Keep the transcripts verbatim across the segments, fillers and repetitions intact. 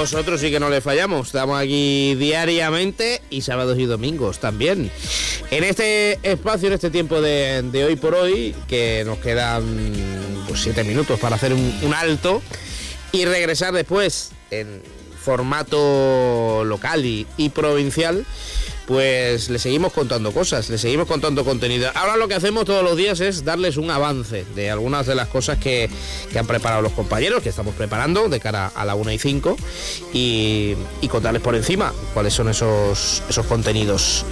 nosotros sí que no le fallamos. Estamos aquí diariamente y sábados y domingos también. En este espacio, en este tiempo de, de hoy por hoy, que nos quedan pues, siete minutos para hacer un, un alto y regresar después en formato local y, y provincial, pues le seguimos contando cosas, le seguimos contando contenido. Ahora lo que hacemos todos los días es darles un avance de algunas de las cosas que, que han preparado los compañeros, que estamos preparando de cara a la una y cinco, y, y contarles por encima cuáles son esos, esos contenidos.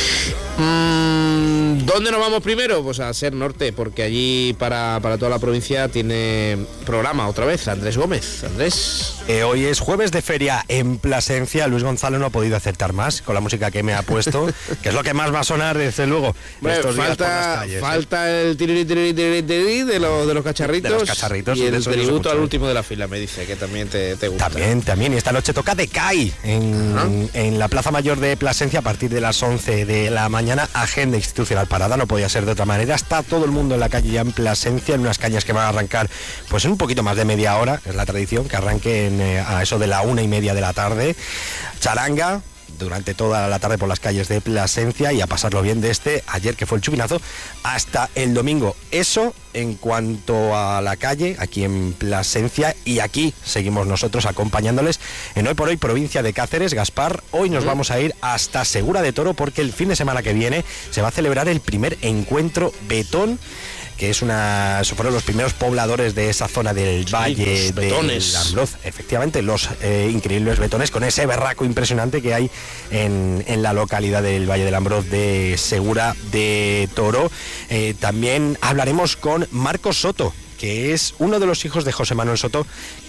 Mm, ¿Dónde nos vamos primero? Pues a Ser Norte, porque allí para, para toda la provincia tiene programa otra vez Andrés Gómez. Andrés. Eh, hoy es jueves de feria en Plasencia. Luis Gonzalo no ha podido acertar más con la música que me ha puesto, que es lo que más va a sonar, desde luego, bueno, estos falta, días por las calles. Falta ¿eh? el tiriri, tiriri, tiriri, tiriri de, los, de los cacharritos. De los cacharritos. Y el tributo no al último de la fila, me dice, que también te, te gusta. También, también. Y esta noche toca de C A I en, en la Plaza Mayor de Plasencia a partir de las once de la mañana. Agenda institucional parada, no podía ser de otra manera. Está todo el mundo en la calle ya en Plasencia, en unas cañas que van a arrancar pues en un poquito más de media hora. Es la tradición que arranquen eh, a eso de la una y media de la tarde. Charanga durante toda la tarde por las calles de Plasencia y a pasarlo bien desde ayer, que fue el chupinazo, hasta el domingo. Eso en cuanto a la calle aquí en Plasencia, y aquí seguimos nosotros acompañándoles en Hoy por Hoy Provincia de Cáceres. Gaspar, hoy nos vamos a ir hasta Segura de Toro, porque el fin de semana que viene se va a celebrar el primer encuentro Betón, que es una, fueron los primeros pobladores de esa zona del sí, Valle de Lambroz, efectivamente, los eh, increíbles betones, con ese berraco impresionante que hay en, en la localidad del Valle de Lambroz de Segura de Toro. Eh, también hablaremos con Marcos Soto, que es uno de los hijos de José Manuel Soto,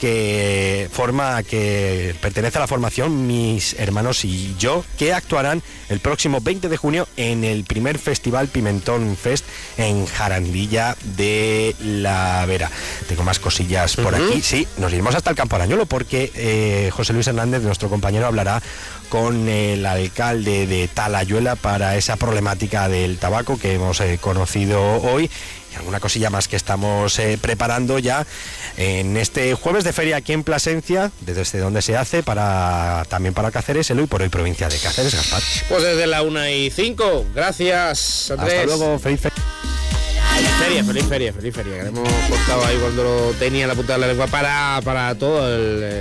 que forma, que pertenece a la formación Mis Hermanos y Yo, que actuarán el próximo veinte de junio en el primer Festival Pimentón Fest en Jarandilla de la Vera. Tengo más cosillas por uh-huh. aquí. Sí, nos iremos hasta el Campo Arañuelo, porque eh, José Luis Hernández, nuestro compañero, hablará con el alcalde de Talayuela para esa problemática del tabaco que hemos eh, conocido hoy, y alguna cosilla más que estamos eh, preparando ya en este jueves de feria aquí en Plasencia, desde donde se hace para también para Cáceres, el Hoy por Hoy Provincia de Cáceres. Gaspar. Pues desde la una y cinco. Gracias, Andrés. Hasta luego, feliz feria. Feliz feria, feliz feria, feliz feria. Que hemos cortado ahí cuando lo tenía la punta de la lengua para, para todo el... Eh,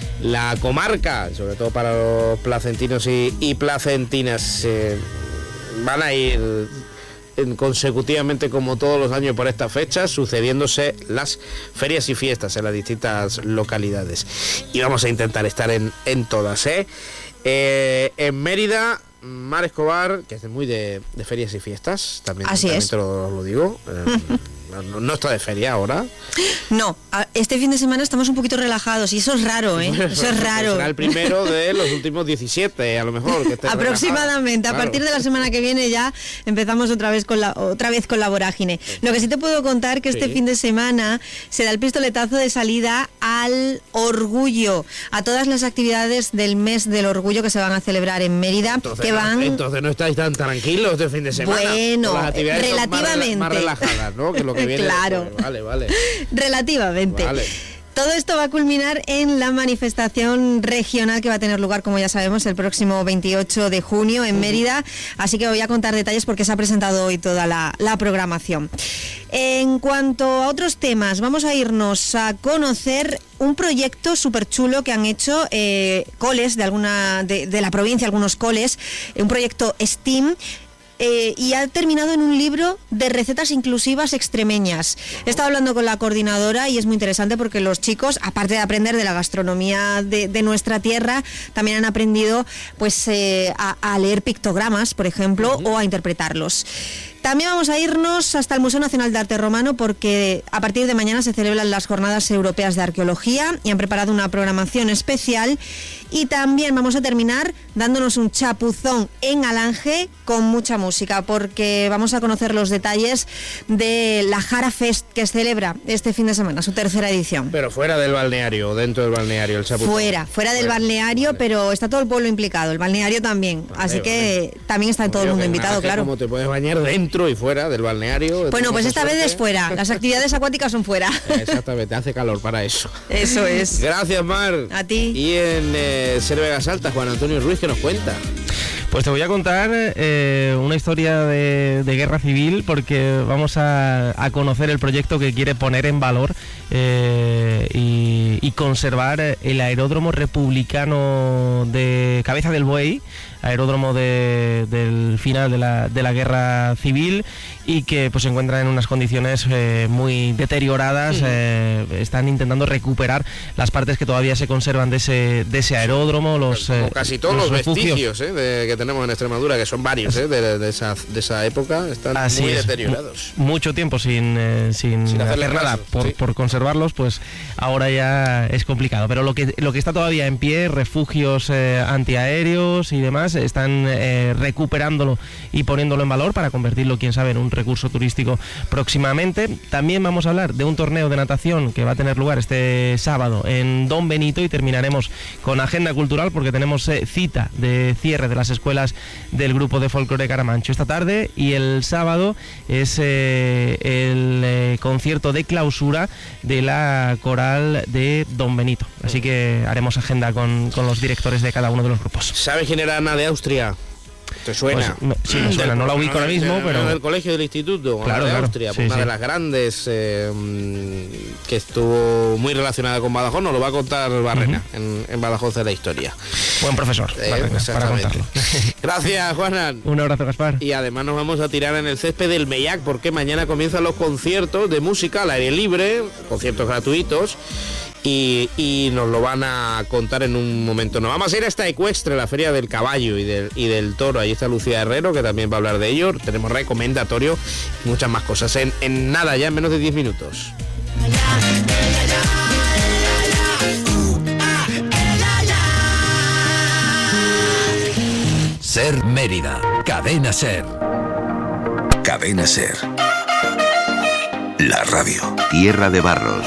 la comarca, sobre todo para los placentinos y, y placentinas. Eh, van a ir en, consecutivamente, como todos los años por estas fechas, sucediéndose las ferias y fiestas en las distintas localidades, y vamos a intentar estar en, en todas. ¿eh? Eh, en Mérida, Mar Escobar, que es muy de, de ferias y fiestas, también, Así también es. te lo, lo digo. Eh, no, no está de feria ahora. No, este fin de semana estamos un poquito relajados, y eso es raro, ¿eh? Eso es raro. Será el primero de los últimos diecisiete, a lo mejor. Que aproximadamente. Relajado. A partir Claro. de la semana que viene ya empezamos otra vez con la otra vez con la vorágine. Lo que sí te puedo contar que este sí. fin de semana se da el pistoletazo de salida al orgullo, a todas las actividades del mes del orgullo que se van a celebrar en Mérida, Entonces, que van. Entonces no estáis tan tranquilos este fin de semana. Bueno, las actividades relativamente. Son más, más relajadas, ¿no? Que lo que viene. Claro. Pues, vale, vale. Relativamente. Vale. Todo esto va a culminar en la manifestación regional que va a tener lugar, como ya sabemos, el próximo veintiocho de junio en Mérida. Así que voy a contar detalles porque se ha presentado hoy toda la, la programación. En cuanto a otros temas, vamos a irnos a conocer un proyecto súper chulo que han hecho eh, coles de, alguna, de, de la provincia, algunos coles, un proyecto STEAM. Eh, y ha terminado en un libro de recetas inclusivas extremeñas. He estado hablando con la coordinadora y es muy interesante porque los chicos, aparte de aprender de la gastronomía de, de nuestra tierra, también han aprendido pues eh, a, a leer pictogramas, por ejemplo, uh-huh. o a interpretarlos. También vamos a irnos hasta el Museo Nacional de Arte Romano, porque a partir de mañana se celebran las Jornadas Europeas de Arqueología y han preparado una programación especial. Y también vamos a terminar dándonos un chapuzón en Alange con mucha música, porque vamos a conocer los detalles de la Jara Fest que se celebra este fin de semana, su tercera edición. Pero fuera del balneario o dentro del balneario, el chapuzón. Fuera, fuera del fuera. balneario, vale. Pero está todo el pueblo implicado, el balneario también. Vale, así que vale. también está todo el mundo invitado, claro. Como te puedes bañar dentro dentro y fuera del balneario. Bueno, pues esta suerte. vez es fuera. Las actividades acuáticas son fuera. Exactamente, hace calor para eso. Eso es. Gracias, Mar. A ti. Y en eh, Ser Vegas Altas, Juan Antonio Ruiz, ¿qué nos cuenta? Pues te voy a contar eh, una historia de, de guerra civil, porque vamos a, a conocer el proyecto que quiere poner en valor eh, y, y conservar el aeródromo republicano de Cabeza del Buey, aeródromo de, del final de la, de la guerra civil, y que pues se encuentra en unas condiciones eh, muy deterioradas. Eh, están intentando recuperar las partes que todavía se conservan de ese, de ese aeródromo, los Como eh, casi todos los, los vestigios eh, de, que tenemos en Extremadura, que son varios eh, de, de, esa, de esa época, están Así muy es. deteriorados. M- mucho tiempo sin, eh, sin, Sin hacerle hacer nada caso, por, sí. por conservarlos, pues ahora ya es complicado. Pero lo que, lo que está todavía en pie, refugios eh, antiaéreos y demás, están eh, recuperándolo y poniéndolo en valor para convertirlo, quién sabe, en un recurso turístico próximamente. También vamos a hablar de un torneo de natación que va a tener lugar este sábado en Don Benito, y terminaremos con agenda cultural, porque tenemos eh, cita de cierre de las escuelas del grupo de folclore Caramancho esta tarde, y el sábado es eh, el eh, concierto de clausura de la coral de Don Benito. Así que haremos agenda con, con los directores de cada uno de los grupos. ¿Sabes quién era Ana de Austria? ¿Te suena? Pues, me- sí, me suena, no la ubico ahora mismo, Del- pero... del colegio del instituto, Claro, Ana de claro, Austria, sí, una sí. de las grandes eh, mm, que estuvo muy relacionada con Badajoz, nos lo va a contar Barrena en, en Badajoz de la historia. Buen profesor, Eh, Barrena, para exactamente. contarlo. Gracias, Juanan. Un abrazo, Gaspar. Y además nos vamos a tirar en el césped del Mellac, porque mañana comienzan los conciertos de música al aire libre, conciertos gratuitos, y, y nos lo van a contar en un momento. Nos vamos a ir hasta Ecuestre, la feria del caballo y del, y del toro. Ahí está Lucía Herrero, que también va a hablar de ello. Tenemos recomendatorio y muchas más cosas. En, en nada, ya en menos de diez minutos. Ser Mérida, Cadena Ser. Cadena Ser. La radio. Tierra de Barros.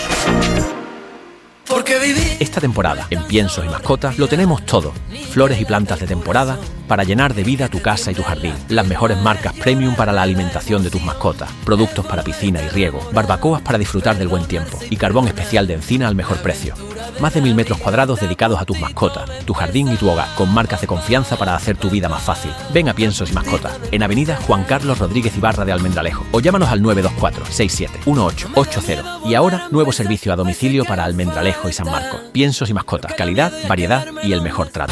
Esta temporada, en Piensos y Mascotas, lo tenemos todo. Flores y plantas de temporada para llenar de vida tu casa y tu jardín. Las mejores marcas premium para la alimentación de tus mascotas. Productos para piscina y riego. Barbacoas para disfrutar del buen tiempo. Y carbón especial de encina al mejor precio. Más de mil metros cuadrados dedicados a tus mascotas, tu jardín y tu hogar, con marcas de confianza para hacer tu vida más fácil. Ven a Piensos y Mascotas, en Avenida Juan Carlos Rodríguez Ibarra de Almendralejo, o llámanos al nueve dos cuatro, seis siete, uno ocho ocho cero. Y ahora, nuevo servicio a domicilio para Almendralejo y San Marcos. Piensos y Mascotas, calidad, variedad y el mejor trato.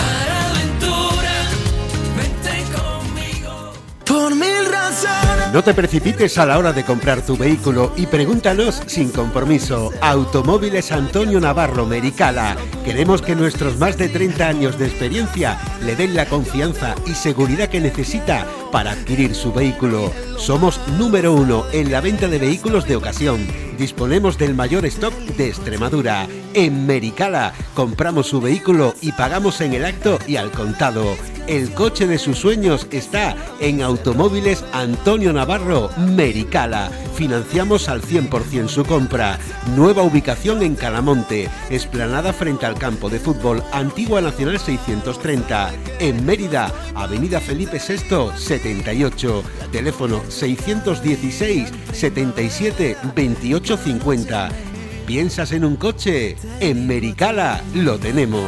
No te precipites a la hora de comprar tu vehículo y pregúntanos sin compromiso. Automóviles Antonio Navarro Mericala. Queremos que nuestros más de treinta años de experiencia le den la confianza y seguridad que necesita para adquirir su vehículo. Somos número uno en la venta de vehículos de ocasión. Disponemos del mayor stock de Extremadura. En Mericala compramos su vehículo y pagamos en el acto y al contado. El coche de sus sueños está en Automóviles Antonio Navarro Mericala. Financiamos al cien por ciento su compra. Nueva ubicación en Calamonte, explanada frente al campo de fútbol, Antigua Nacional seiscientos treinta. En Mérida, Avenida Felipe sexto, setenta y ocho. Teléfono seiscientos dieciséis, setenta y siete, veintiocho cincuenta. ¿Piensas en un coche? En Mericala lo tenemos.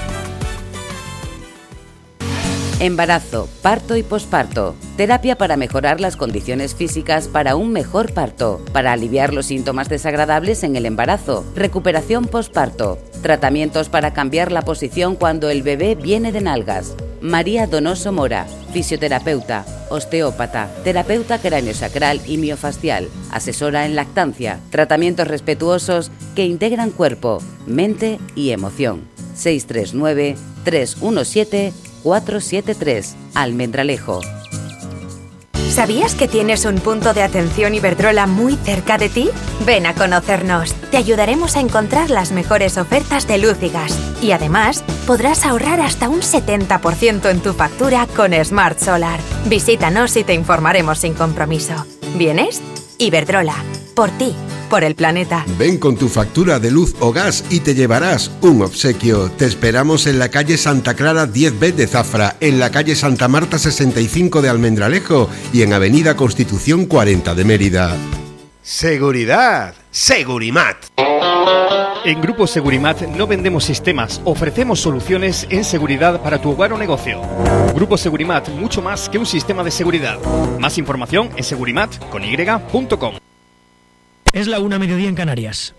Embarazo, parto y posparto. Terapia para mejorar las condiciones físicas para un mejor parto. Para aliviar los síntomas desagradables en el embarazo. Recuperación posparto. Tratamientos para cambiar la posición cuando el bebé viene de nalgas. María Donoso Mora, fisioterapeuta, osteópata, terapeuta craneosacral y miofascial, asesora en lactancia, tratamientos respetuosos que integran cuerpo, mente y emoción. seis tres nueve, tres uno siete, cuatro siete tres, Almendralejo. ¿Sabías que tienes un punto de atención Iberdrola muy cerca de ti? Ven a conocernos. Te ayudaremos a encontrar las mejores ofertas de luz y gas. Y además, podrás ahorrar hasta un setenta por ciento en tu factura con Smart Solar. Visítanos y te informaremos sin compromiso. ¿Vienes? Iberdrola. Por ti, por el planeta. Ven con tu factura de luz o gas y te llevarás un obsequio. Te esperamos en la calle Santa Clara diez B de Zafra, en la calle Santa Marta sesenta y cinco de Almendralejo y en avenida Constitución cuarenta de Mérida. Seguridad, Segurimat. En Grupo Segurimat no vendemos sistemas, ofrecemos soluciones en seguridad para tu hogar o negocio. Grupo Segurimat, mucho más que un sistema de seguridad. Más información en segurimat con y punto com. Es la una mediodía en Canarias.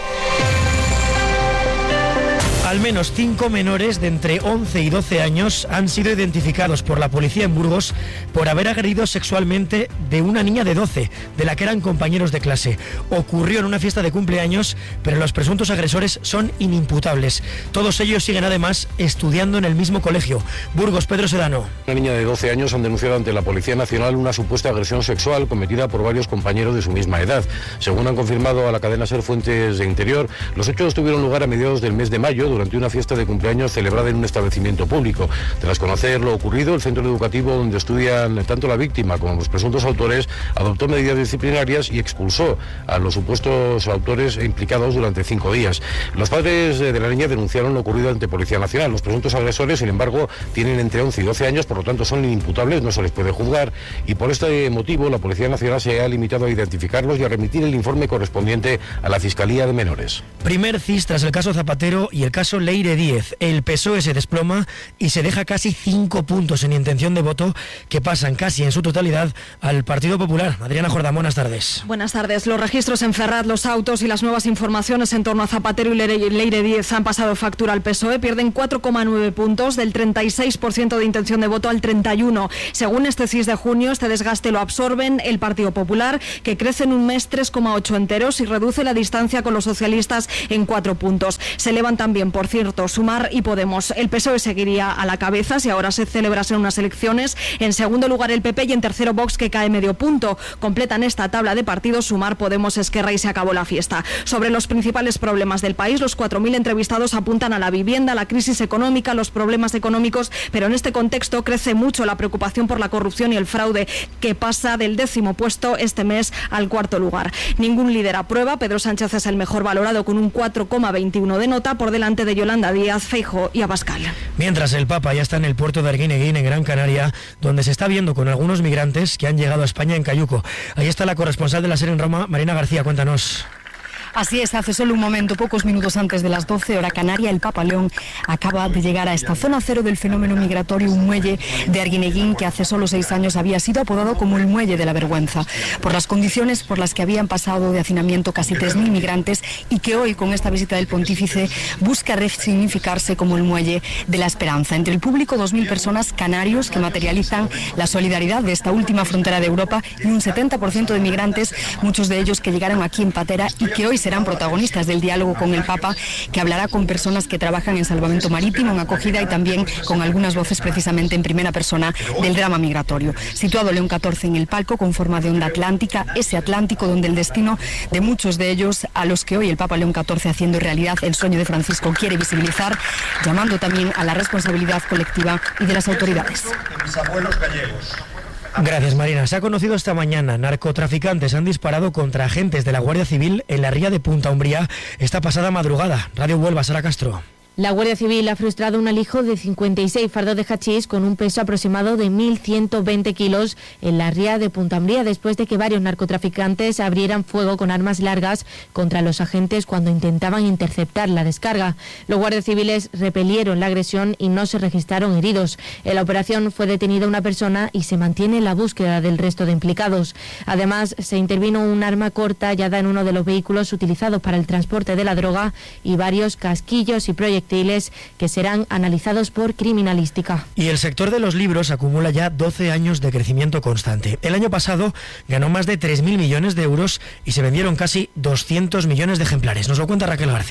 Al menos cinco menores de entre once y doce años han sido identificados por la policía en Burgos por haber agredido sexualmente de una niña de doce, de la que eran compañeros de clase. Ocurrió en una fiesta de cumpleaños, pero los presuntos agresores son inimputables. Todos ellos siguen además estudiando en el mismo colegio. Burgos, Pedro Sedano. Una niña de doce años han denunciado ante la Policía Nacional una supuesta agresión sexual cometida por varios compañeros de su misma edad. Según han confirmado a la cadena SER fuentes de Interior, los hechos tuvieron lugar a mediados del mes de mayo, durante una fiesta de cumpleaños celebrada en un establecimiento público. Tras conocer lo ocurrido, el centro educativo donde estudian tanto la víctima como los presuntos autores adoptó medidas disciplinarias y expulsó a los supuestos autores implicados durante cinco días. Los padres de la niña denunciaron lo ocurrido ante Policía Nacional. Los presuntos agresores, sin embargo, tienen entre once y doce años, por lo tanto son inimputables, no se les puede juzgar, y por este motivo la Policía Nacional se ha limitado a identificarlos y a remitir el informe correspondiente a la Fiscalía de Menores. Primer C I S tras el caso Zapatero y el caso Leire Díez. El P S O E se desploma y se deja casi cinco puntos en intención de voto que pasan casi en su totalidad al Partido Popular. Adriana Jordán, buenas tardes. Buenas tardes. Los registros en Ferraz, los autos y las nuevas informaciones en torno a Zapatero y Leire Díez han pasado factura al P S O E. Pierden cuatro coma nueve puntos, del treinta y seis por ciento de intención de voto al treinta y uno por ciento. Según este C I S de junio, este desgaste lo absorben el Partido Popular, que crece en un mes tres coma ocho enteros y reduce la distancia con los socialistas en cuatro puntos. Se elevan también, por cierto, Sumar y Podemos. El P S O E seguiría a la cabeza si ahora se celebrasen unas elecciones. En segundo lugar el P P y en tercero Vox, que cae medio punto. Completan esta tabla de partidos Sumar, Podemos, Esquerra y se acabó la fiesta. Sobre los principales problemas del país, los cuatro mil entrevistados apuntan a la vivienda, la crisis económica, los problemas económicos, pero en este contexto crece mucho la preocupación por la corrupción y el fraude, que pasa del décimo puesto este mes al cuarto lugar. Ningún líder aprueba. Pedro Sánchez es el mejor valorado con un cuatro coma veintiuno de nota, por delante de Yolanda Díaz, Feijóo y Abascal. Mientras el Papa ya está en el puerto de Arguineguín, en Gran Canaria, donde se está viendo con algunos migrantes que han llegado a España en cayuco. Ahí está la corresponsal de la SER en Roma, Marina García, cuéntanos. Así es, hace solo un momento, pocos minutos antes de las doce hora canaria, el Papa León acaba de llegar a esta zona cero del fenómeno migratorio, un muelle de Arguineguín que hace solo seis años había sido apodado como el muelle de la vergüenza, por las condiciones por las que habían pasado de hacinamiento casi tres mil migrantes y que hoy, con esta visita del pontífice, busca resignificarse como el muelle de la esperanza. Entre el público, dos mil personas canarios que materializan la solidaridad de esta última frontera de Europa y un setenta por ciento de migrantes, muchos de ellos que llegaron aquí en patera y que hoy serán protagonistas del diálogo con el Papa, que hablará con personas que trabajan en salvamento marítimo, en acogida y también con algunas voces precisamente en primera persona del drama migratorio. Situado León catorce en el palco con forma de onda atlántica, ese Atlántico donde el destino de muchos de ellos, a los que hoy el Papa León catorce, haciendo realidad el sueño de Francisco, quiere visibilizar, llamando también a la responsabilidad colectiva y de las autoridades. Mis abuelos gallegos. Gracias, Marina. Se ha conocido esta mañana, narcotraficantes han disparado contra agentes de la Guardia Civil en la ría de Punta Umbría esta pasada madrugada. Radio Huelva, Sara Castro. La Guardia Civil ha frustrado un alijo de cincuenta y seis fardos de hachís con un peso aproximado de mil ciento veinte kilos en la ría de Punta Umbría, después de que varios narcotraficantes abrieran fuego con armas largas contra los agentes cuando intentaban interceptar la descarga. Los guardias civiles repelieron la agresión y no se registraron heridos. En la operación fue detenida una persona y se mantiene la búsqueda del resto de implicados. Además, se intervino un arma corta hallada en uno de los vehículos utilizados para el transporte de la droga y varios casquillos y proyectiles que serán analizados por criminalística. Y el sector de los libros acumula ya doce años de crecimiento constante. El año pasado ganó más de tres mil millones de euros y se vendieron casi doscientos millones de ejemplares. Nos lo cuenta Raquel García.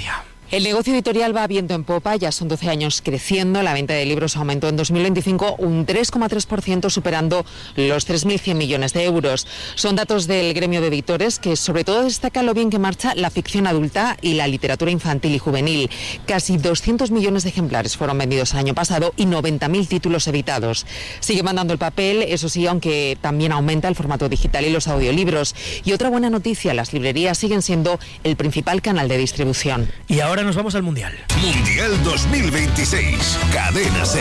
El negocio editorial va viento en popa, ya son doce años creciendo, la venta de libros aumentó en dos mil veinticinco un tres coma tres por ciento, superando los tres mil cien millones de euros. Son datos del gremio de editores que sobre todo destaca lo bien que marcha la ficción adulta y la literatura infantil y juvenil. Casi doscientos millones de ejemplares fueron vendidos el año pasado y noventa mil títulos editados. Sigue mandando el papel, eso sí, aunque también aumenta el formato digital y los audiolibros. Y otra buena noticia, las librerías siguen siendo el principal canal de distribución. Y ahora nos vamos al Mundial. Mundial dos mil veintiséis, Cadena SER.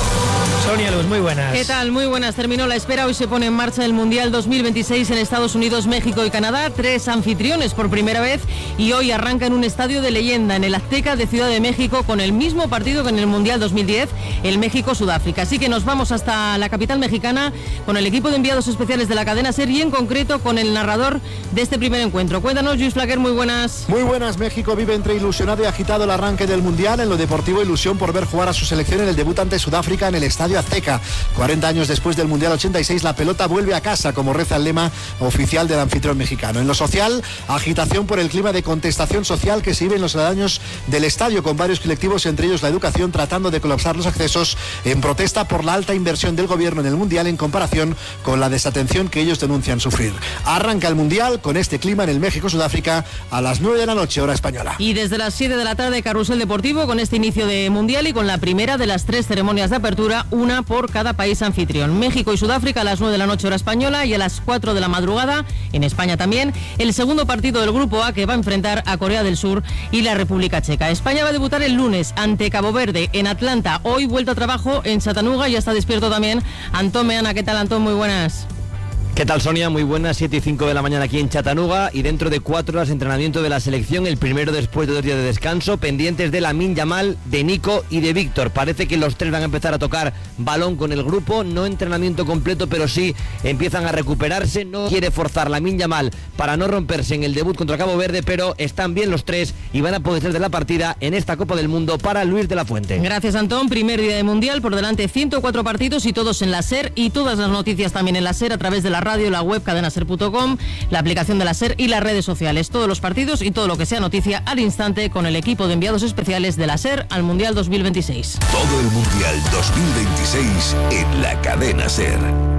Sonia Luz, muy buenas. ¿Qué tal? Muy buenas. Terminó la espera. Hoy se pone en marcha el Mundial dos mil veintiséis en Estados Unidos, México y Canadá. Tres anfitriones por primera vez y hoy arranca en un estadio de leyenda, en el Azteca de Ciudad de México, con el mismo partido que en el Mundial dos mil diez, el México-Sudáfrica. Así que nos vamos hasta la capital mexicana con el equipo de enviados especiales de la cadena SER y en concreto con el narrador de este primer encuentro. Cuéntanos, Luis Flaquer, muy buenas. Muy buenas. México vive entre ilusionado y agitado el arranque del Mundial. En lo deportivo, ilusión por ver jugar a su selección en el debut ante Sudáfrica en el Estadio Azteca. cuarenta años después del Mundial ochenta y seis, la pelota vuelve a casa, como reza el lema oficial del anfitrión mexicano. En lo social, agitación por el clima de contestación social que se vive en los aledaños del estadio, con varios colectivos, entre ellos la educación, tratando de colapsar los accesos en protesta por la alta inversión del gobierno en el Mundial en comparación con la desatención que ellos denuncian sufrir. Arranca el Mundial con este clima en el México-Sudáfrica a las nueve de la noche, hora española. Y desde las siete de la tarde, carrusel deportivo con este inicio de Mundial y con la primera de las tres ceremonias de apertura, una por cada país anfitrión. México y Sudáfrica a las nueve de la noche hora española y a las cuatro de la madrugada, en España también, el segundo partido del Grupo A que va a enfrentar a Corea del Sur y la República Checa. España va a debutar el lunes ante Cabo Verde en Atlanta. Hoy vuelta a trabajo en Chattanooga y ya está despierto también Antón Meana. ¿Qué tal, Antón? Muy buenas. ¿Qué tal, Sonia? Muy buenas, siete y cinco de la mañana aquí en Chattanooga y dentro de cuatro horas de entrenamiento de la selección, el primero después de dos días de descanso, pendientes de Lamine Yamal, de Nico y de Víctor. Parece que los tres van a empezar a tocar balón con el grupo, no entrenamiento completo, pero sí empiezan a recuperarse. No quiere forzar Lamine Yamal para no romperse en el debut contra Cabo Verde, pero están bien los tres y van a poder ser de la partida en esta Copa del Mundo para Luis de la Fuente. Gracias, Antón. Primer día de Mundial, por delante ciento cuatro partidos y todos en la SER y todas las noticias también en la SER a través de la radio, la web cadena ser punto com, la aplicación de la SER y las redes sociales. Todos los partidos y todo lo que sea noticia al instante con el equipo de enviados especiales de la SER al Mundial dos mil veintiséis. Todo el Mundial dos mil veintiséis en la cadena SER.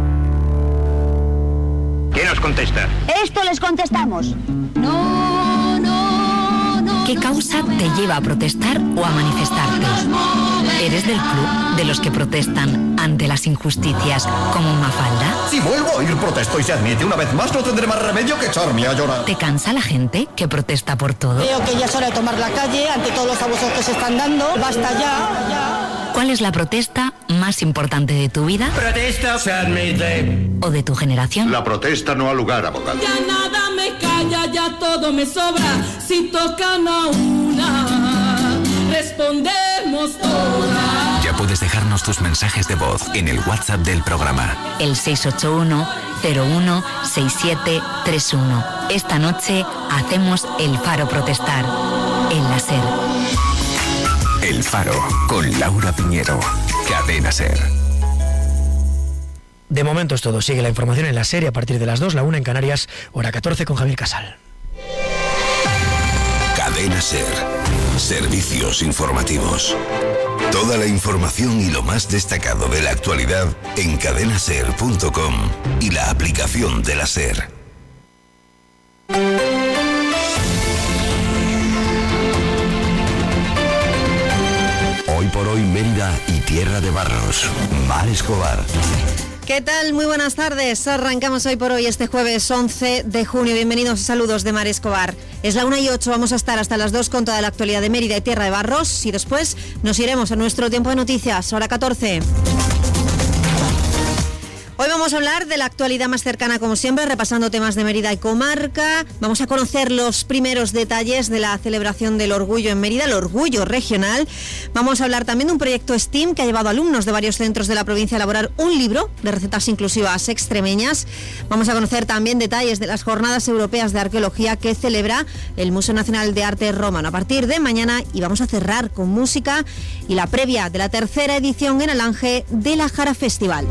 ¿Quién nos contesta? Esto les contestamos. No, no, no. ¿Qué causa te lleva a protestar o a manifestarte? ¿Eres del club de los que protestan ante las injusticias como Mafalda? Si vuelvo a ir protesto y se admite una vez más, no tendré más remedio que echarme a llorar. ¿Te cansa la gente que protesta por todo? Creo que ya es hora de tomar la calle ante todos los abusos que se están dando. Basta ya, ya. ¿Cuál es la protesta más importante de tu vida? Protesta se admite. ¿O de tu generación? La protesta no ha lugar, abogado. Ya nada me calla, ya todo me sobra. Si tocan a una, respondemos todas. Ya puedes dejarnos tus mensajes de voz en el WhatsApp del programa. El seis ocho uno, cero uno, seis siete tres uno. Esta noche hacemos el Faro Protestar en la SER. El Faro, con Laura Piñero. Cadena SER. De momento es todo. Sigue la información en la serie a partir de las dos, la una en Canarias, hora catorce con Javier Casal. Cadena SER. Servicios informativos. Toda la información y lo más destacado de la actualidad en cadena ser punto com y la aplicación de la SER. Hoy por hoy Mérida y Tierra de Barros. Mar Escobar. ¿Qué tal? Muy buenas tardes. Arrancamos hoy por hoy este jueves once de junio. Bienvenidos y saludos de Mar Escobar. Es la una y ocho, vamos a estar hasta las dos con toda la actualidad de Mérida y Tierra de Barros y después nos iremos a nuestro tiempo de noticias, hora catorce. Hoy vamos a hablar de la actualidad más cercana, como siempre, repasando temas de Mérida y comarca. Vamos a conocer los primeros detalles de la celebración del Orgullo en Mérida, el Orgullo Regional. Vamos a hablar también de un proyecto STEAM que ha llevado a alumnos de varios centros de la provincia a elaborar un libro de recetas inclusivas extremeñas. Vamos a conocer también detalles de las Jornadas Europeas de Arqueología que celebra el Museo Nacional de Arte Romano a partir de mañana, y vamos a cerrar con música y la previa de la tercera edición en Alange de la Jara Festival.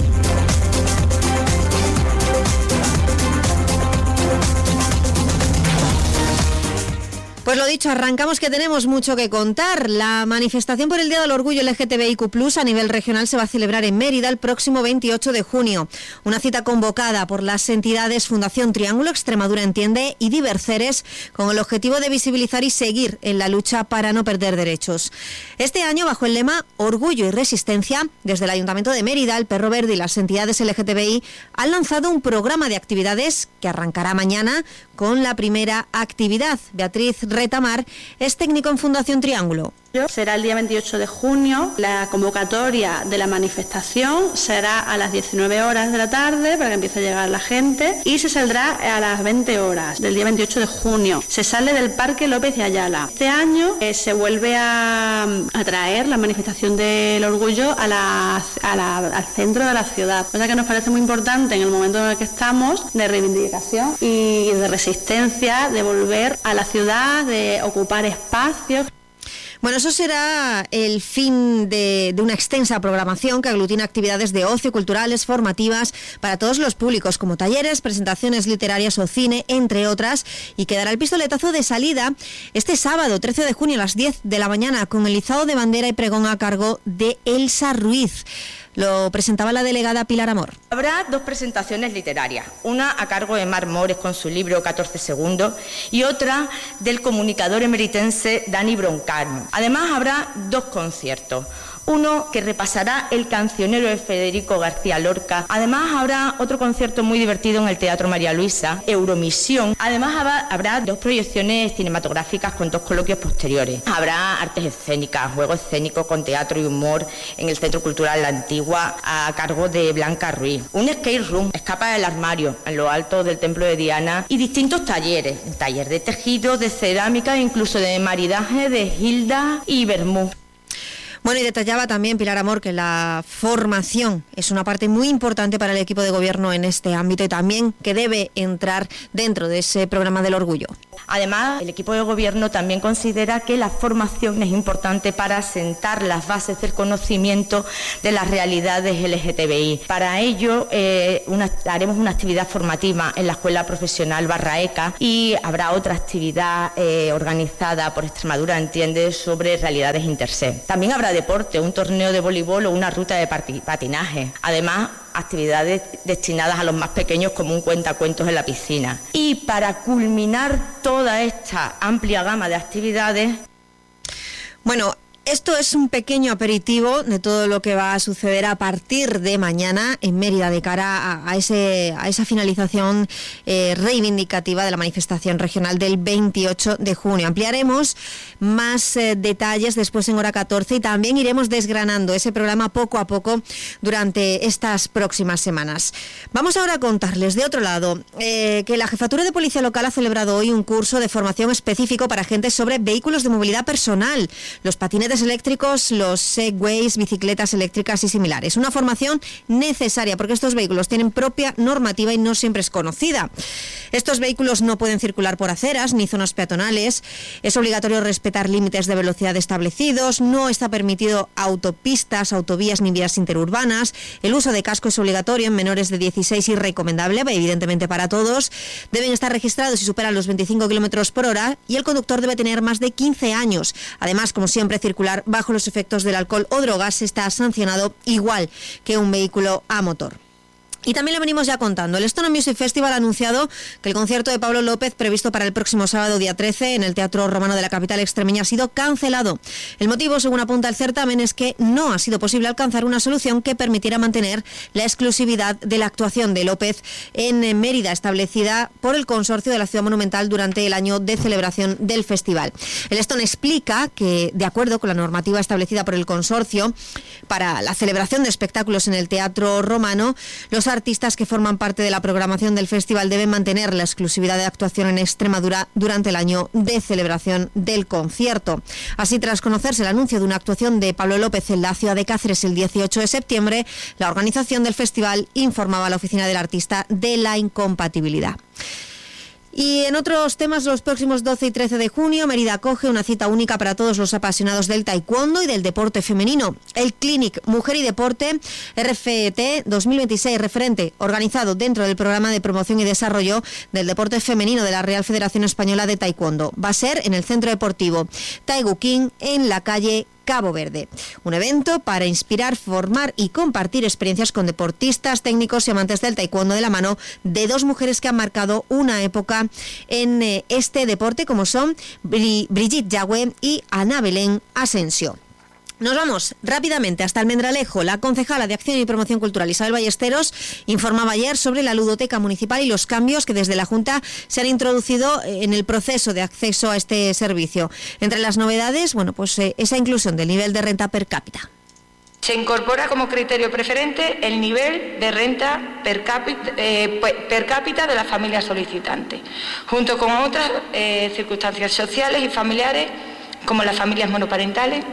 Pues lo dicho, arrancamos que tenemos mucho que contar. La manifestación por el Día del Orgullo L G T B I Q plus, a nivel regional se va a celebrar en Mérida el próximo veintiocho de junio. Una cita convocada por las entidades Fundación Triángulo, Extremadura Entiende y Diverceres, con el objetivo de visibilizar y seguir en la lucha para no perder derechos. Este año, bajo el lema Orgullo y Resistencia, desde el Ayuntamiento de Mérida, el Perro Verde y las entidades L G T B I han lanzado un programa de actividades que arrancará mañana con la primera actividad. Beatriz Retamar es técnico en Fundación Triángulo. Será el día veintiocho de junio. La convocatoria de la manifestación será a las diecinueve horas de la tarde para que empiece a llegar la gente y se saldrá a las veinte horas del día veintiocho de junio. Se sale del Parque López de Ayala. Este año eh, se vuelve a, a traer la manifestación del orgullo a la, a la, al centro de la ciudad, cosa que nos parece muy importante en el momento en el que estamos de reivindicación y de resistencia, de volver a la ciudad, de ocupar espacios. Bueno, eso será el fin de, de una extensa programación que aglutina actividades de ocio, culturales, formativas, para todos los públicos, como talleres, presentaciones literarias o cine, entre otras, y que dará el pistoletazo de salida este sábado, trece de junio, a las diez de la mañana, con el izado de bandera y pregón a cargo de Elsa Ruiz. Lo presentaba la delegada Pilar Amor. Habrá dos presentaciones literarias, una a cargo de Mar Mores con su libro catorce segundos y otra del comunicador emeritense Dani Broncano. Además habrá dos conciertos. Uno que repasará el cancionero de Federico García Lorca. Además habrá otro concierto muy divertido en el Teatro María Luisa, Euromisión. Además habrá, habrá dos proyecciones cinematográficas con dos coloquios posteriores. Habrá artes escénicas, juego escénico con teatro y humor en el Centro Cultural La Antigua a cargo de Blanca Ruiz. Un skate room, escapa del armario, en lo alto del Templo de Diana, y distintos talleres, taller de tejido, de cerámica e incluso de maridaje de Hilda y Bermú. Bueno, y detallaba también Pilar Amor que la formación es una parte muy importante para el equipo de gobierno en este ámbito y también que debe entrar dentro de ese programa del orgullo. Además, el equipo de gobierno también considera que la formación es importante para sentar las bases del conocimiento de las realidades L G T B I. Para ello, eh, una, haremos una actividad formativa en la Escuela Profesional Barraeca y habrá otra actividad eh, organizada por Extremadura Entiende sobre realidades intersex. También habrá deporte, un torneo de voleibol o una ruta de patinaje. Además, actividades destinadas a los más pequeños como un cuentacuentos en la piscina. Y para culminar toda esta amplia gama de actividades... Bueno, esto es un pequeño aperitivo de todo lo que va a suceder a partir de mañana en Mérida de cara a, a, ese, a esa finalización eh, reivindicativa de la manifestación regional del veintiocho de junio. Ampliaremos más eh, detalles después en hora catorce y también iremos desgranando ese programa poco a poco durante estas próximas semanas. Vamos ahora a contarles de otro lado eh, que la Jefatura de Policía Local ha celebrado hoy un curso de formación específico para agentes sobre vehículos de movilidad personal, los patinetes eléctricos, los segways, bicicletas eléctricas y similares. Una formación necesaria porque estos vehículos tienen propia normativa y no siempre es conocida. Estos vehículos no pueden circular por aceras ni zonas peatonales. Es obligatorio respetar límites de velocidad establecidos. No está permitido autopistas, autovías ni vías interurbanas. El uso de casco es obligatorio en menores de dieciséis y recomendable, evidentemente para todos. Deben estar registrados si superan los veinticinco kilómetros por hora y el conductor debe tener más de quince años. Además, como siempre, circular bajo los efectos del alcohol o drogas está sancionado igual que un vehículo a motor. Y también le venimos ya contando. El Estona Music Festival ha anunciado que el concierto de Pablo López, previsto para el próximo sábado día trece en el Teatro Romano de la capital extremeña, ha sido cancelado. El motivo, según apunta el certamen, es que no ha sido posible alcanzar una solución que permitiera mantener la exclusividad de la actuación de López en Mérida, establecida por el Consorcio de la Ciudad Monumental durante el año de celebración del festival. El Estona explica que, de acuerdo con la normativa establecida por el Consorcio para la celebración de espectáculos en el Teatro Romano, los artistas que forman parte de la programación del festival deben mantener la exclusividad de actuación en Extremadura durante el año de celebración del concierto. Así, tras conocerse el anuncio de una actuación de Pablo López en la ciudad de Cáceres el dieciocho de septiembre, la organización del festival informaba a la oficina del artista de la incompatibilidad. Y en otros temas, los próximos doce y trece de junio, Mérida acoge una cita única para todos los apasionados del taekwondo y del deporte femenino. El Clinic Mujer y Deporte R F T dos mil veintiséis, referente organizado dentro del programa de promoción y desarrollo del deporte femenino de la Real Federación Española de Taekwondo. Va a ser en el Centro Deportivo Taegu King, en la calle Cabo Verde. Un evento para inspirar, formar y compartir experiencias con deportistas, técnicos y amantes del taekwondo de la mano de dos mujeres que han marcado una época en eh, este deporte, como son Bri- Brigitte Yagüe y Ana Belén Asensio. Nos vamos rápidamente hasta Almendralejo. La concejala de Acción y Promoción Cultural, Isabel Ballesteros, informaba ayer sobre la ludoteca municipal y los cambios que desde la Junta se han introducido en el proceso de acceso a este servicio. Entre las novedades, bueno, pues eh, esa inclusión del nivel de renta per cápita. Se incorpora como criterio preferente el nivel de renta per cápita, eh, per cápita de la familia solicitante, junto con otras eh, circunstancias sociales y familiares, como las familias monoparentales,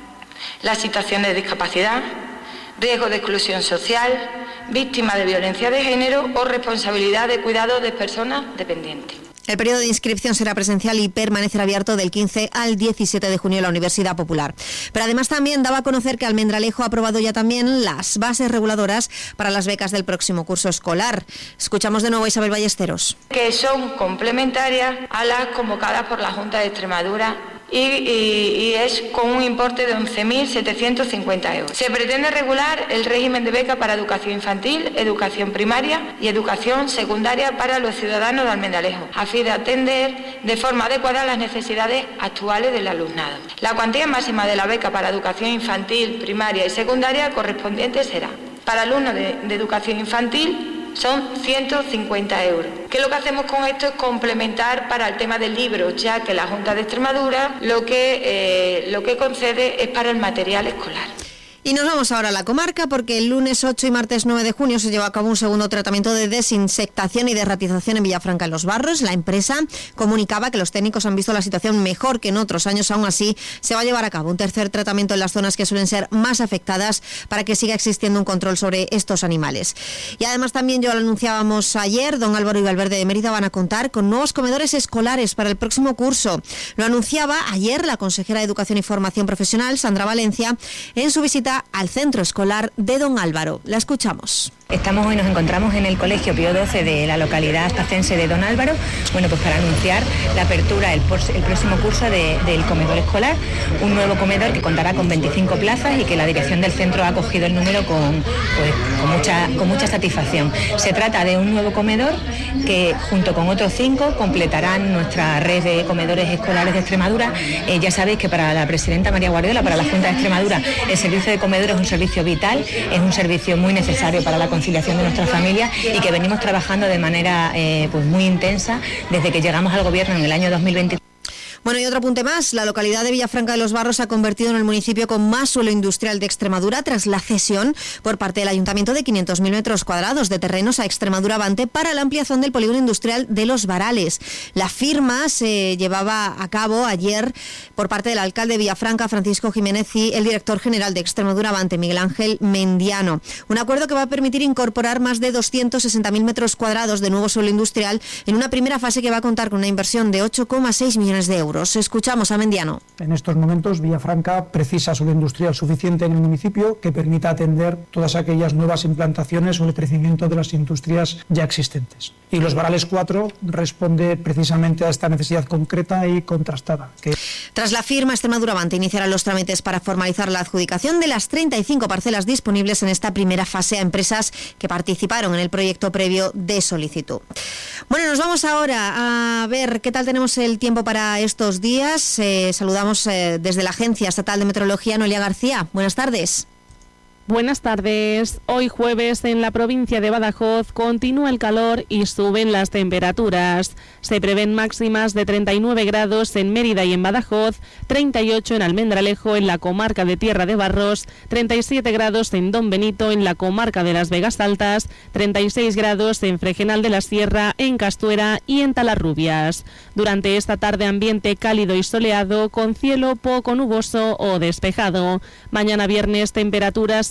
las situaciones de discapacidad, riesgo de exclusión social, víctima de violencia de género o responsabilidad de cuidado de personas dependientes. El periodo de inscripción será presencial y permanecerá abierto del quince al diecisiete de junio en la Universidad Popular. Pero además también daba a conocer que Almendralejo ha aprobado ya también las bases reguladoras para las becas del próximo curso escolar. Escuchamos de nuevo a Isabel Ballesteros. Que son complementarias a las convocadas por la Junta de Extremadura y, y, y es con un importe de once mil setecientos cincuenta euros. Se pretende regular el régimen de beca para educación infantil, educación primaria y educación secundaria para los ciudadanos de Almendralejo, a fin de atender de forma adecuada las necesidades actuales del alumnado. La cuantía máxima de la beca para educación infantil, primaria y secundaria correspondiente será para alumnos de, de educación infantil son ciento cincuenta euros. ¿Qué es lo que hacemos con esto? Es complementar para el tema del libro, ya que la Junta de Extremadura lo que, eh, lo que concede es para el material escolar. Y nos vamos ahora a la comarca porque el lunes ocho y martes nueve de junio se llevó a cabo un segundo tratamiento de desinsectación y derratización en Villafranca de los Barros. La empresa comunicaba que los técnicos han visto la situación mejor que en otros años. Aún así, se va a llevar a cabo un tercer tratamiento en las zonas que suelen ser más afectadas para que siga existiendo un control sobre estos animales. Y además también, ya lo anunciábamos ayer, don Álvaro y Valverde de Mérida van a contar con nuevos comedores escolares para el próximo curso. Lo anunciaba ayer la consejera de Educación y Formación Profesional, Sandra Valencia, en su visita al centro escolar de don Álvaro. La escuchamos. Estamos hoy, nos encontramos en el Colegio Pío doce de la localidad astacense de Don Álvaro, bueno, pues para anunciar la apertura el, el próximo curso de, del comedor escolar, un nuevo comedor que contará con veinticinco plazas y que la dirección del centro ha acogido el número con, pues, con, mucha, con mucha satisfacción. Se trata de un nuevo comedor que junto con otros cinco completarán nuestra red de comedores escolares de Extremadura. Eh, ya sabéis que para la presidenta María Guardiola, para la Junta de Extremadura, el servicio de comedores es un servicio vital, es un servicio muy necesario para la conciliación de nuestra familia y que venimos trabajando de manera eh, pues muy intensa desde que llegamos al gobierno en el año dos mil veinte. Bueno, y otro apunte más, la localidad de Villafranca de los Barros se ha convertido en el municipio con más suelo industrial de Extremadura tras la cesión por parte del Ayuntamiento de quinientos mil metros cuadrados de terrenos a Extremadura Avante para la ampliación del polígono industrial de Los Varales. La firma se llevaba a cabo ayer por parte del alcalde de Villafranca, Francisco Jiménez, y el director general de Extremadura Avante, Miguel Ángel Mendiano. Un acuerdo que va a permitir incorporar más de doscientos sesenta mil metros cuadrados de nuevo suelo industrial en una primera fase que va a contar con una inversión de ocho coma seis millones de euros. Escuchamos a Mendiano. En estos momentos, Villafranca precisa suelo industrial suficiente en el municipio que permita atender todas aquellas nuevas implantaciones o el crecimiento de las industrias ya existentes. Y Los Varales cuatro responde precisamente a esta necesidad concreta y contrastada. Que... Tras la firma, Extremadura Avante iniciará los trámites para formalizar la adjudicación de las treinta y cinco parcelas disponibles en esta primera fase a empresas que participaron en el proyecto previo de solicitud. Bueno, nos vamos ahora a ver qué tal tenemos el tiempo para estos días. Eh, saludamos eh, desde la Agencia Estatal de Meteorología, Noelia García. Buenas tardes. Buenas tardes. Hoy jueves en la provincia de Badajoz continúa el calor y suben las temperaturas. Se prevén máximas de treinta y nueve grados en Mérida y en Badajoz, treinta y ocho en Almendralejo, en la comarca de Tierra de Barros, treinta y siete grados en Don Benito, en la comarca de las Vegas Altas, treinta y seis grados en Fregenal de la Sierra, en Castuera y en Talarrubias. Durante esta tarde ambiente cálido y soleado con cielo poco nuboso o despejado. Mañana viernes temperaturas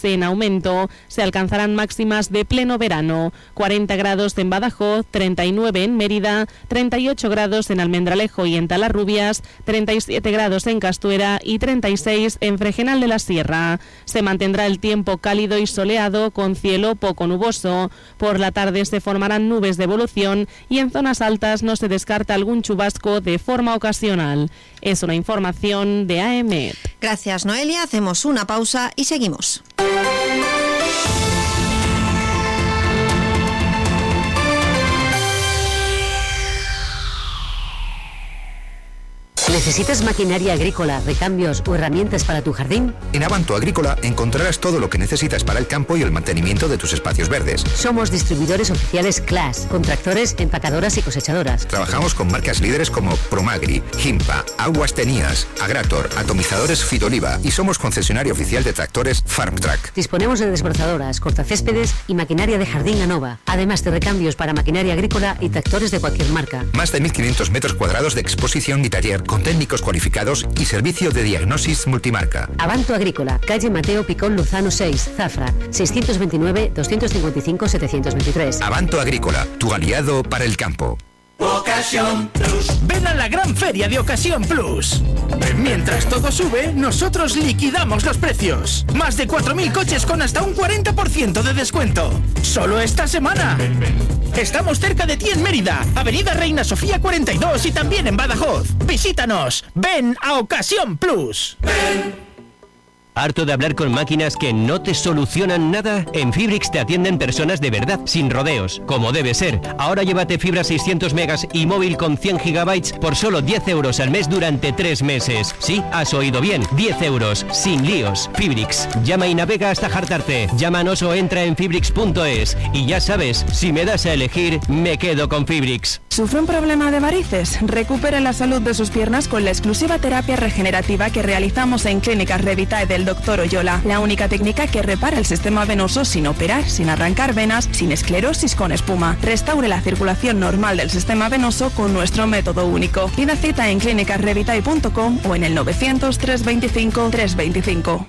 grados en aumento. Se alcanzarán máximas de pleno verano. cuarenta grados en Badajoz, treinta y nueve en Mérida, treinta y ocho grados en Almendralejo y en Talarrubias, treinta y siete grados en Castuera y treinta y seis en Fregenal de la Sierra. Se mantendrá el tiempo cálido y soleado con cielo poco nuboso. Por la tarde se formarán nubes de evolución y en zonas altas no se descarta algún chubasco de forma ocasional. Es una información de A E M E T. Gracias, Noelia. Hacemos una pausa y seguimos. ¿Necesitas maquinaria agrícola, recambios o herramientas para tu jardín? En Avanto Agrícola encontrarás todo lo que necesitas para el campo y el mantenimiento de tus espacios verdes. Somos distribuidores oficiales Claas, con tractores, empacadoras y cosechadoras. Trabajamos con marcas líderes como Promagri, Himpa, Aguas Tenías, Agrator, Atomizadores Fidoliva y somos concesionario oficial de tractores FarmTrack. Disponemos de desbrozadoras, cortacéspedes y maquinaria de jardín ANOVA, además de recambios para maquinaria agrícola y tractores de cualquier marca. Más de mil quinientos metros cuadrados de exposición y taller con técnicos cualificados y servicio de diagnosis multimarca. Avanto Agrícola, calle Mateo Picón Luzano seis, Zafra, seiscientos veintinueve, doscientos cincuenta y cinco, setecientos veintitrés. Avanto Agrícola, tu aliado para el campo. Ocasión Plus. Ven a la gran feria de Ocasión Plus. Mientras todo sube, nosotros liquidamos los precios. Más de cuatro mil coches con hasta un cuarenta por ciento de descuento. Solo esta semana. Estamos cerca de ti en Mérida, Avenida Reina Sofía cuarenta y dos y también en Badajoz. Visítanos. Ven a Ocasión Plus. Ven. ¿Harto de hablar con máquinas que no te solucionan nada? En Fibrix te atienden personas de verdad, sin rodeos, como debe ser. Ahora llévate fibra seiscientos megas y móvil con cien gigabytes por solo diez euros al mes durante tres meses. Sí, has oído bien, diez euros, sin líos. Fibrix, llama y navega hasta hartarte. Llámanos o entra en fibrix punto es. Y ya sabes, si me das a elegir, me quedo con Fibrix. ¿Sufre un problema de varices? Recupere la salud de sus piernas con la exclusiva terapia regenerativa que realizamos en Clínicas Revitae del doctor Oyola. La única técnica que repara el sistema venoso sin operar, sin arrancar venas, sin esclerosis con espuma. Restaure la circulación normal del sistema venoso con nuestro método único. Pida cita en clínicas revitae punto com o en el novecientos, trescientos veinticinco, trescientos veinticinco.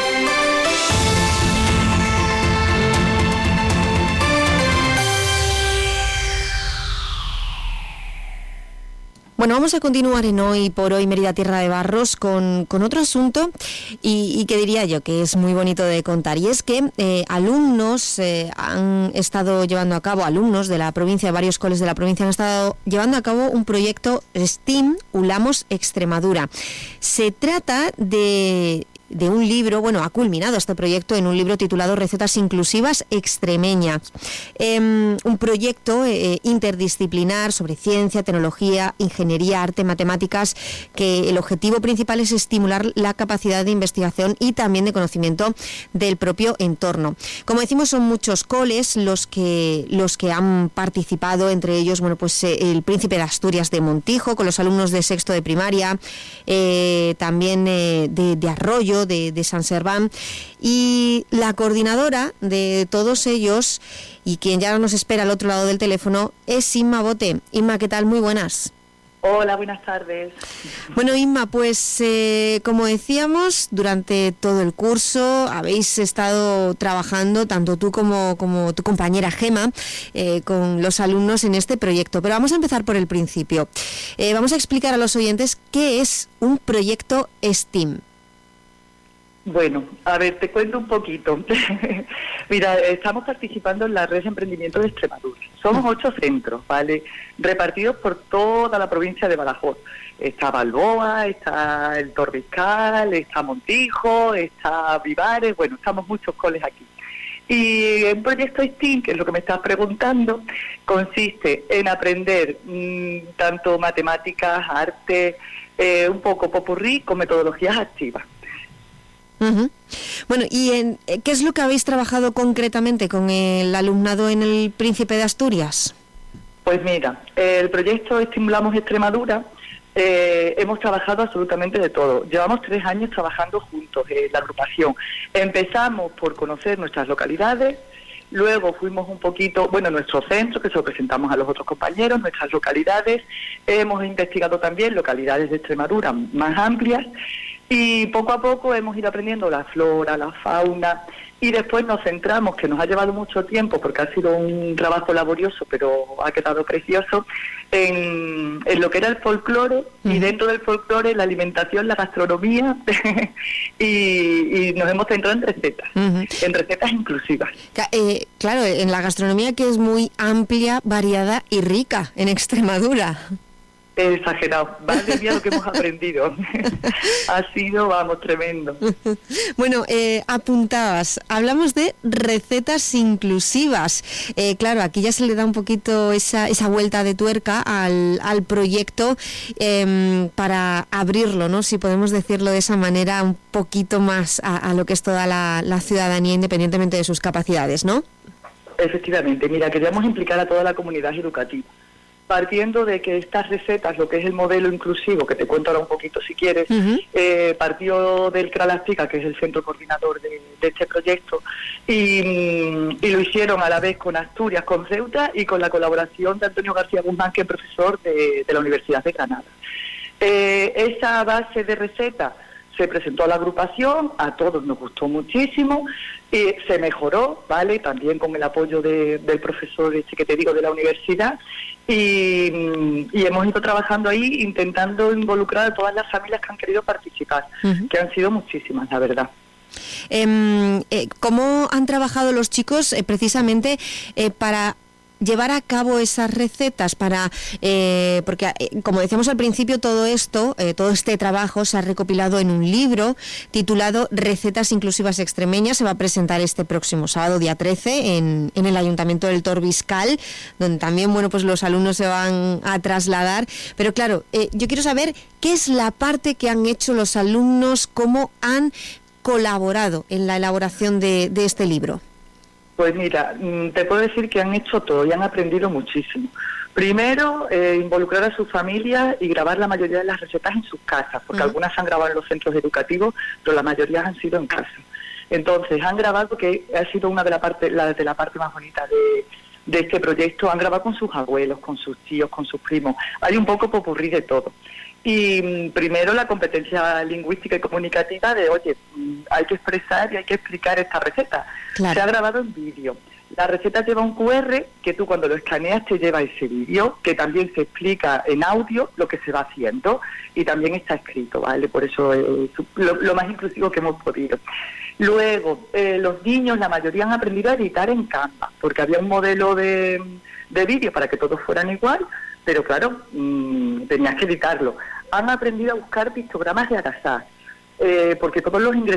Bueno, vamos a continuar en Hoy por Hoy Mérida Tierra de Barros con, con otro asunto y, y que diría yo que es muy bonito de contar. Y es que eh, alumnos eh, han estado llevando a cabo, alumnos de la provincia, de varios coles de la provincia han estado llevando a cabo un proyecto STEAM Ulamos Extremadura. Se trata de... de un libro, bueno, ha culminado este proyecto en un libro titulado Recetas Inclusivas Extremeñas. Eh, un proyecto eh, interdisciplinar sobre ciencia, tecnología, ingeniería, arte, matemáticas, que el objetivo principal es estimular la capacidad de investigación y también de conocimiento del propio entorno. Como decimos, son muchos coles los que, los que han participado, entre ellos, bueno, pues eh, el Príncipe de Asturias de Montijo, con los alumnos de sexto de primaria, eh, también eh, de, de Arroyo, De, de San Serván, y la coordinadora de todos ellos y quien ya nos espera al otro lado del teléfono es Inma Bote. Inma, ¿qué tal? Muy buenas. Hola, buenas tardes. Bueno, Inma, pues eh, como decíamos, durante todo el curso habéis estado trabajando, tanto tú como, como tu compañera Gema, eh, con los alumnos en este proyecto. Pero vamos a empezar por el principio. Eh, vamos a explicar a los oyentes qué es un proyecto STEAM. Bueno, a ver, te cuento un poquito. Mira, estamos participando en la Red de Emprendimiento de Extremadura. Somos ocho centros, ¿vale? Repartidos por toda la provincia de Badajoz. Está Balboa, está el Torbiscal, está Montijo, está Vivares, bueno, estamos muchos coles aquí. Y un proyecto STEAM, que es lo que me estás preguntando, consiste en aprender mmm, tanto matemáticas, arte, eh, un poco popurrí con metodologías activas. Uh-huh. Bueno, ¿y en, qué es lo que habéis trabajado concretamente con el alumnado en el Príncipe de Asturias? Pues mira, el proyecto Estimulamos Extremadura, eh, hemos trabajado absolutamente de todo. Llevamos tres años trabajando juntos en la agrupación. Empezamos por conocer nuestras localidades, luego fuimos un poquito, bueno, nuestro centro, que se lo presentamos a los otros compañeros, nuestras localidades, hemos investigado también localidades de Extremadura más amplias, y poco a poco hemos ido aprendiendo la flora, la fauna Y después nos centramos, que nos ha llevado mucho tiempo, porque ha sido un trabajo laborioso, pero ha quedado precioso, en, en lo que era el folclore, uh-huh. y dentro del folclore la alimentación, la gastronomía, y, y nos hemos centrado en recetas, uh-huh. en recetas inclusivas. Eh, claro, en la gastronomía, que es muy amplia, variada y rica en Extremadura. Exagerado, madre mía lo que hemos aprendido. Ha sido, vamos, tremendo. Bueno, eh, apuntabas, hablamos de recetas inclusivas. Eh, claro, aquí ya se le da un poquito esa, esa vuelta de tuerca al, al proyecto eh, para abrirlo, ¿no? Si podemos decirlo de esa manera, un poquito más a, a lo que es toda la, la ciudadanía, independientemente de sus capacidades, ¿no? Efectivamente, mira, queríamos implicar a toda la comunidad educativa, partiendo de que estas recetas, lo que es el modelo inclusivo, que te cuento ahora un poquito si quieres, uh-huh. eh, partió del CRALASPICA, que es el centro coordinador de, de este proyecto, y, y lo hicieron a la vez con Asturias, con Ceuta, y con la colaboración de Antonio García Guzmán, que es profesor de, de la Universidad de Granada. Eh, esa base de receta se presentó a la agrupación, a todos nos gustó muchísimo, y se mejoró, ¿vale? También con el apoyo de, del profesor este que te digo de la universidad, y, y hemos ido trabajando ahí intentando involucrar a todas las familias que han querido participar, uh-huh. que han sido muchísimas, la verdad. Eh, eh, ¿Cómo han trabajado los chicos eh, precisamente eh, para llevar a cabo esas recetas para eh, porque eh, como decíamos al principio, todo esto eh, todo este trabajo se ha recopilado en un libro titulado Recetas Inclusivas Extremeñas? Se va a presentar este próximo sábado, día trece, en, en el Ayuntamiento del Torbiscal, donde también, bueno, pues los alumnos se van a trasladar. Pero claro, eh, yo quiero saber qué es la parte que han hecho los alumnos, cómo han colaborado en la elaboración de, de este libro. Pues mira, te puedo decir que han hecho todo y han aprendido muchísimo. Primero, eh, involucrar a sus familias y grabar la mayoría de las recetas en sus casas, porque uh-huh. algunas se han grabado en los centros educativos, pero la mayoría han sido en casa. Entonces, han grabado, que ha sido una de la parte, la, de la parte más bonita de, de este proyecto, han grabado con sus abuelos, con sus tíos, con sus primos. Hay un poco popurrí de todo. Y primero la competencia lingüística y comunicativa de, oye, hay que expresar y hay que explicar esta receta. Claro. Se ha grabado en vídeo. La receta lleva un cu erre que tú cuando lo escaneas te lleva ese vídeo, que también se explica en audio lo que se va haciendo y también está escrito, ¿vale? Por eso es lo, lo más inclusivo que hemos podido. Luego, eh, los niños, la mayoría han aprendido a editar en Canva, porque había un modelo de, de vídeo para que todos fueran igual, pero claro, mmm, tenías que editarlo. Han aprendido a buscar pictogramas de al azar, eh, porque todos los ingredientes